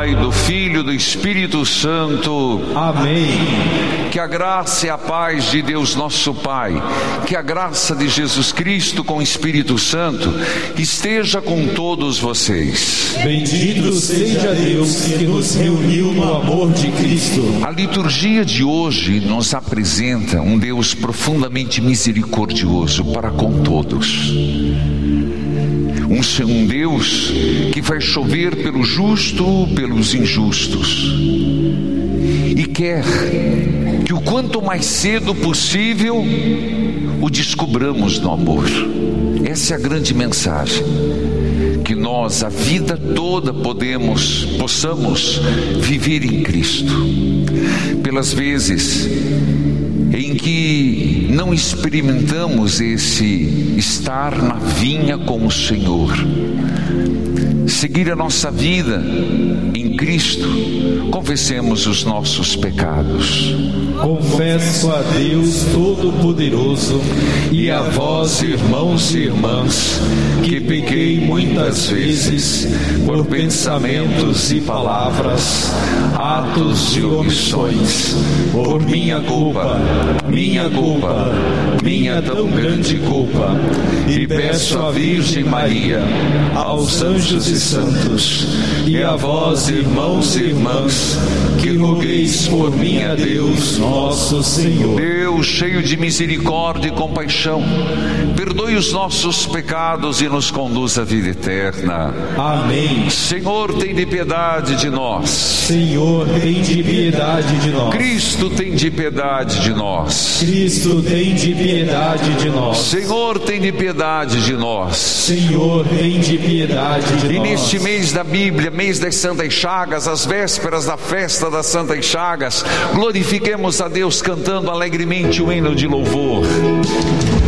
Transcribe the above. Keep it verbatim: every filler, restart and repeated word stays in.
Pai, do Filho e do Espírito Santo. Amém. Que a graça e a paz de Deus nosso Pai, que a graça de Jesus Cristo com o Espírito Santo esteja com todos vocês. Bendito seja Deus que nos reuniu no amor de Cristo. A liturgia de hoje nos apresenta um Deus profundamente misericordioso para com todos. Um, um Deus que faz chover pelo justo, pelos injustos, e quer que o quanto mais cedo possível o descobramos no amor. Essa é a grande mensagem, que nós a vida toda podemos, possamos viver em Cristo. Pelas vezes em que não experimentamos esse estar na vinha com o Senhor, seguir a nossa vida em Cristo, confessemos os nossos pecados. Confesso a Deus Todo-Poderoso e a vós, irmãos e irmãs, que pequei muitas vezes por pensamentos e palavras, atos e omissões, por minha culpa, minha culpa, minha tão grande culpa, e peço à Virgem Maria, aos anjos e santos, e a vós, irmãos e irmãs, que rogueis por mim a Deus nosso Senhor. Deus, cheio de misericórdia e compaixão, perdoe os nossos pecados e nos conduz à vida eterna. Amém. Senhor, tem de piedade de nós. Senhor, tem de piedade de nós. Cristo, tem de piedade de nós. Cristo, tem de piedade de nós. Senhor, tem de piedade de nós. Senhor, tem de piedade de e nós. E neste mês da Bíblia, mês das Santas Chagas, as vésperas da festa das Santas Chagas, glorifiquemos a Deus cantando alegremente o hino de louvor.